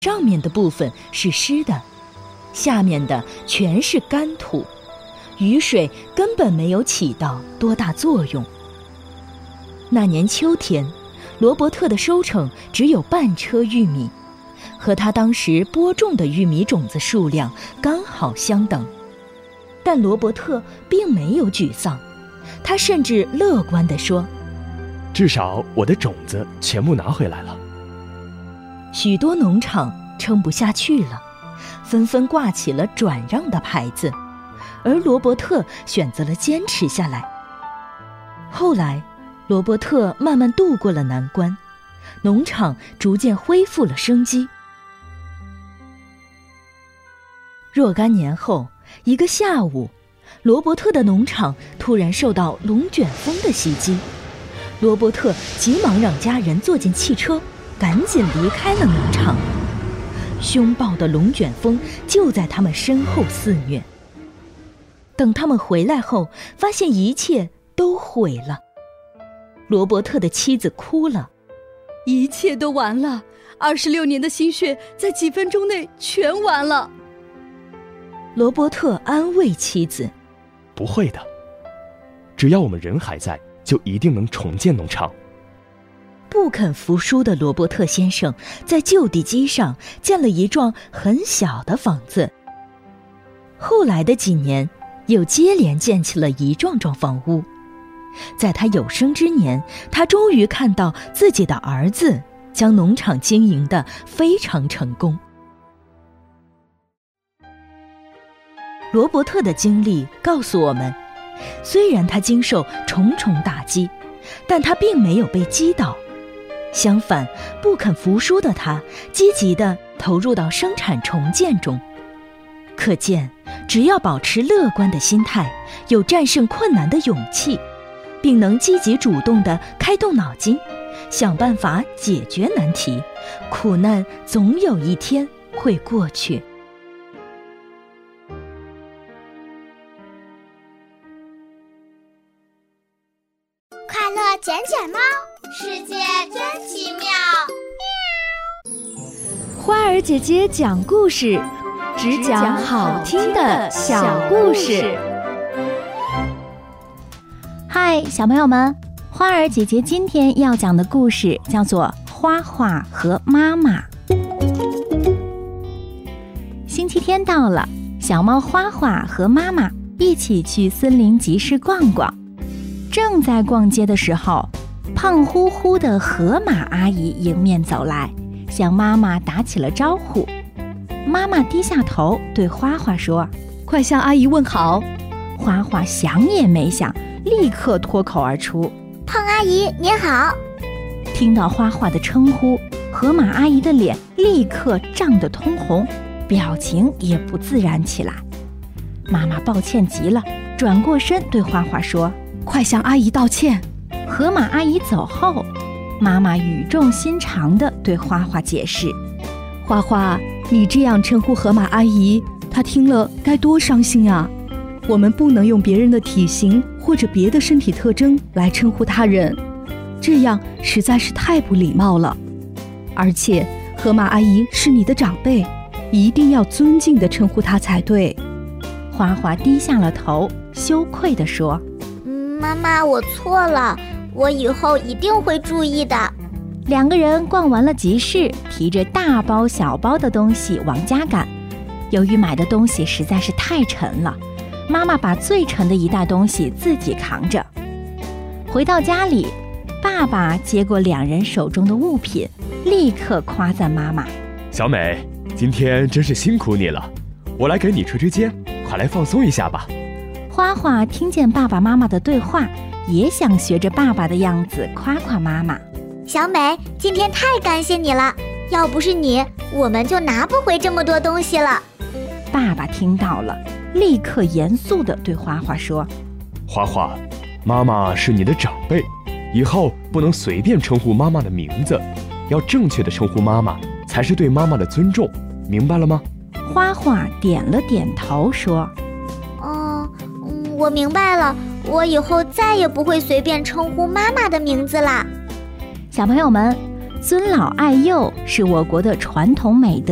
上面的部分是湿的，下面的全是干土，雨水根本没有起到多大作用。那年秋天，罗伯特的收成只有半车玉米，和他当时播种的玉米种子数量刚好相等。但罗伯特并没有沮丧，他甚至乐观地说： 至少我的种子全部拿回来了。 许多农场撑不下去了，纷纷挂起了转让的牌子，而罗伯特选择了坚持下来。后来罗伯特慢慢度过了难关，农场逐渐恢复了生机。若干年后，一个下午，罗伯特的农场突然受到龙卷风的袭击。罗伯特急忙让家人坐进汽车，赶紧离开了农场。凶暴的龙卷风就在他们身后肆虐。等他们回来后，发现一切都毁了。罗伯特的妻子哭了： 一切都完了，26年的心血在几分钟内全完了。 罗伯特安慰妻子： 不会的，只要我们人还在，就一定能重建农场。 不肯服输的罗伯特先生在旧地基上建了一幢很小的房子。后来的几年，又接连建起了一幢幢房屋。在他有生之年，他终于看到自己的儿子将农场经营得非常成功。罗伯特的经历告诉我们，虽然他经受重重打击，但他并没有被击倒。相反，不肯服输的他积极地投入到生产重建中。可见，只要保持乐观的心态，有战胜困难的勇气，并能积极主动地开动脑筋，想办法解决难题，苦难总有一天会过去。 快乐卷卷猫，世界真奇妙。 花儿姐姐讲故事，只讲好听的小故事。 嗨，小朋友们，花儿姐姐今天要讲的故事叫做《花花和妈妈》。星期天到了，小猫花花和妈妈一起去森林集市逛逛。正在逛街的时候，胖乎乎的河马阿姨迎面走来，向妈妈打起了招呼。妈妈低下头对花花说： 快向阿姨问好。 花花想也没想，立刻脱口而出： 胖阿姨您好。 听到花花的称呼，河马阿姨的脸立刻涨得通红，表情也不自然起来。妈妈抱歉极了，转过身对花花说： 快向阿姨道歉。 河马阿姨走后，妈妈语重心长地对花花解释： 花花，你这样称呼河马阿姨，她听了该多伤心啊！我们不能用别人的体型或者别的身体特征来称呼他人，这样实在是太不礼貌了。而且河马阿姨是你的长辈，一定要尊敬地称呼她才对。 花花低下了头，羞愧地说： 妈妈，我错了，我以后一定会注意的。 两个人逛完了集市，提着大包小包的东西往家赶。由于买的东西实在是太沉了，妈妈把最沉的一袋东西自己扛着。回到家里，爸爸接过两人手中的物品，立刻夸赞妈妈： 小美，今天真是辛苦你了，我来给你捶捶肩，快来放松一下吧。 花花听见爸爸妈妈的对话，也想学着爸爸的样子夸夸妈妈。 小美，今天太感谢你了，要不是你，我们就拿不回这么多东西了。 爸爸听到了，立刻严肃地对花花说： 花花，妈妈是你的长辈，以后不能随便称呼妈妈的名字，要正确地称呼妈妈，才是对妈妈的尊重，明白了吗？ 花花点了点头说： 我明白了，我以后再也不会随便称呼妈妈的名字啦。 小朋友们，尊老爱幼是我国的传统美德。